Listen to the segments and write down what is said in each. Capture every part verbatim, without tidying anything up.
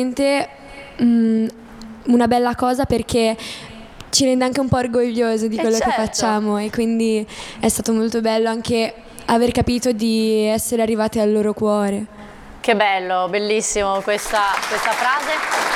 Mm, una bella cosa perché ci rende anche un po' orgoglioso di quello eh certo. che facciamo, e quindi è stato molto bello anche aver capito di essere arrivati al loro cuore. Che bello, bellissimo questa, questa frase.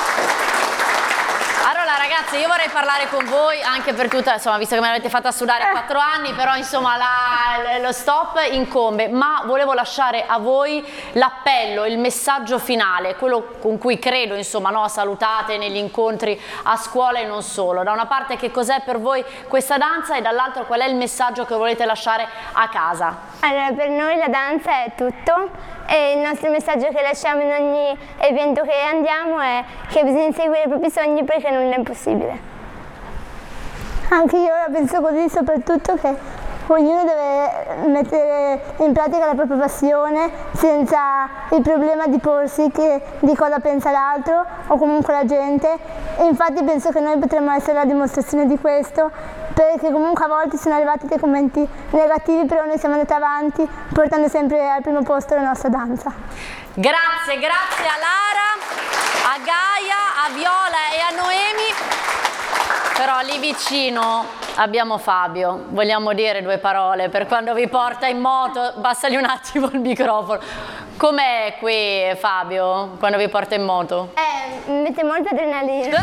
Allora ragazzi, io vorrei parlare con voi anche per tutta, insomma, visto che me l'avete fatta sudare a quattro anni, però insomma la, lo stop incombe, ma volevo lasciare a voi l'appello, il messaggio finale, quello con cui credo, insomma, no, salutate negli incontri a scuola e non solo. Da una parte che cos'è per voi questa danza e dall'altro qual è il messaggio che volete lasciare a casa? Allora, per noi la danza è tutto e il nostro messaggio che lasciamo in ogni evento che andiamo è che bisogna seguire i propri sogni perché non è impossibile. Anche io la penso così, soprattutto che ognuno deve mettere in pratica la propria passione senza il problema di porsi che, di cosa pensa l'altro o comunque la gente, e infatti penso che noi potremmo essere la dimostrazione di questo, perché comunque a volte sono arrivati dei commenti negativi, però noi siamo andati avanti portando sempre al primo posto la nostra danza. Grazie, grazie a Lara, a Gaia, a Viola e a Noemi. Però lì vicino abbiamo Fabio, vogliamo dire due parole per quando vi porta in moto, passagli un attimo il microfono. Com'è qui Fabio quando vi porta in moto? Eh, mi mette molta adrenalina.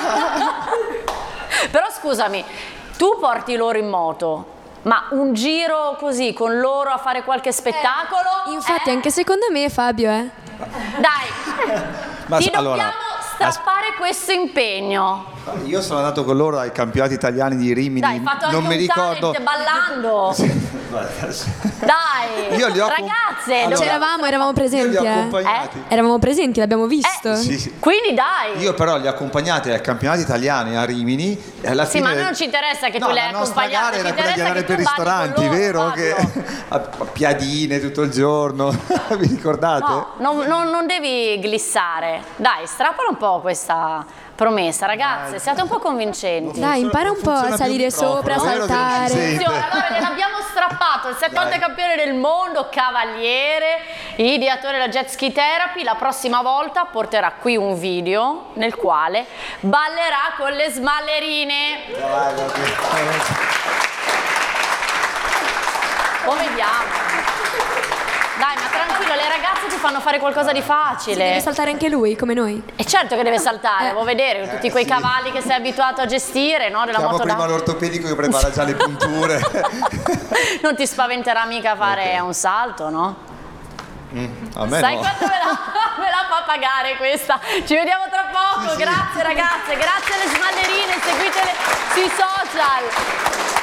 Però scusami, tu porti loro in moto, ma un giro così con loro a fare qualche spettacolo? Eh, infatti eh? anche secondo me Fabio, eh. Dai, Ma ti allora, dobbiamo strappare questo impegno. Io sono andato con loro ai campionati italiani di Rimini. Dai, hai fatto anche non mi un ricordo talent ballando. Dai, Io li ho ragazze, allora, dove- C'eravamo, eravamo io presenti, li ho eh. accompagnati. Eravamo presenti, l'abbiamo visto. Eh, Sì, sì. Quindi dai. Io però li ho accompagnati ai campionati italiani a Rimini e alla Sì, fine... ma non ci interessa che no, tu li hai la nostra accompagnati, gara ci era quella di interessa andare che per tu balli ristoranti, con loro, vero? Fabio. Che a a piadine tutto il giorno. Vi ricordate? No, non, non- non devi glissare. Dai, strappala un po' questa promessa, ragazze, siate un po' convincenti. Dai, impara un po' a salire sopra, a saltare. Attenzione, allora gliel'abbiamo strappato, il sette volte campione del mondo, cavaliere, ideatore della Jet Ski Therapy. La prossima volta porterà qui un video nel quale ballerà con le smallerine. Lo vediamo. Dai, ma tranquillo, le ragazze ti fanno fare qualcosa di facile. Deve saltare anche lui, come noi. E certo che deve saltare, vuoi vedere tutti Eh, quei sì. cavalli che sei abituato a gestire, no? Della Chiamo moto da... prima l'ortopedico che prepara già le punture. Non ti spaventerà mica fare Ok. un salto, no? Mm, a me Sai no. quanto me la, me la fa pagare questa? Ci vediamo tra poco, Sì, sì. grazie ragazze, grazie alle smallerine, seguitele sui social.